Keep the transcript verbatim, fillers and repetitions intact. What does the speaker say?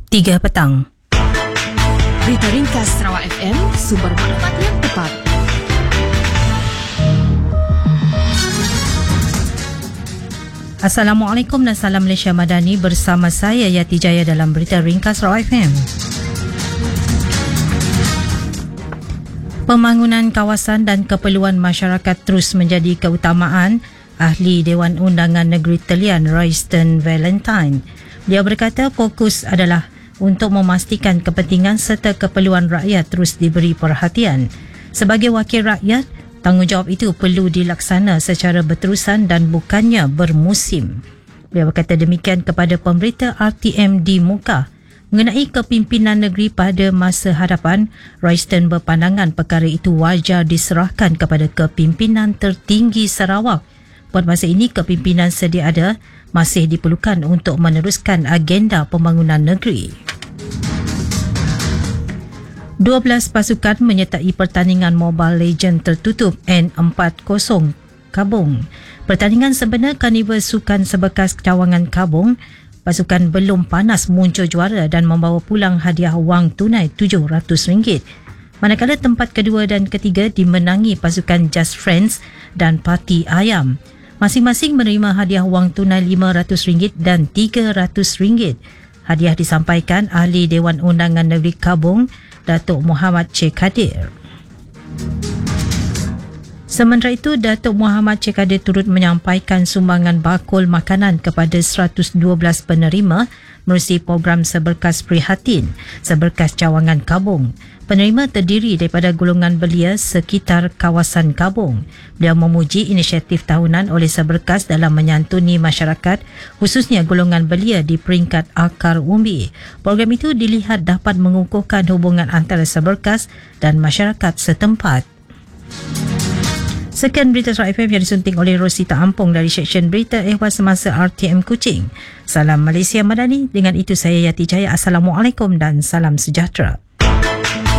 tiga petang. Berita ringkas Sarawak F M, sumber maklumat yang tepat. Assalamualaikum dan salam Malaysia Madani, bersama saya Yati Jaya dalam Berita Ringkas Sarawak F M. Pembangunan kawasan dan keperluan masyarakat terus menjadi keutamaan Ahli Dewan Undangan Negeri Telian Royston Valentine. Dia berkata fokus adalah untuk memastikan kepentingan serta keperluan rakyat terus diberi perhatian. Sebagai wakil rakyat, tanggungjawab itu perlu dilaksana secara berterusan dan bukannya bermusim. Dia berkata demikian kepada pemberita R T M di Muka. Mengenai kepimpinan negeri pada masa hadapan, Royston berpandangan perkara itu wajar diserahkan kepada kepimpinan tertinggi Sarawak. Pada masa ini, kepimpinan sedia ada masih diperlukan untuk meneruskan agenda pembangunan negeri. dua belas pasukan menyertai pertandingan Mobile Legends tertutup N empat puluh Kabung. Pertandingan sebenar Karnival Sukan Sebekas Cawangan Kabung, pasukan belum panas muncul juara dan membawa pulang hadiah wang tunai tujuh ratus ringgit. Manakala tempat kedua dan ketiga dimenangi pasukan Just Friends dan Parti Ayam. Masing-masing menerima hadiah wang tunai lima ratus ringgit dan tiga ratus ringgit. Hadiah disampaikan Ahli Dewan Undangan Negeri Kabung, Datuk Muhammad Cik Kadir. Sementara itu, Datuk Muhammad Cik Kadir turut menyampaikan sumbangan bakul makanan kepada seratus dua belas penerima menerusi program Seberkas Prihatin, Seberkas Cawangan Kabung. Penerima terdiri daripada golongan belia sekitar kawasan Kabung. Beliau memuji inisiatif tahunan oleh Seberkas dalam menyantuni masyarakat, khususnya golongan belia di peringkat akar umbi. Program itu dilihat dapat mengukuhkan hubungan antara Seberkas dan masyarakat setempat. Sekian berita Sarawak F M yang disunting oleh Rosita Ampong dari Seksyen Berita Ehwal Semasa R T M Kuching. Salam Malaysia Madani. Dengan itu saya Yati Jaya. Assalamualaikum dan salam sejahtera.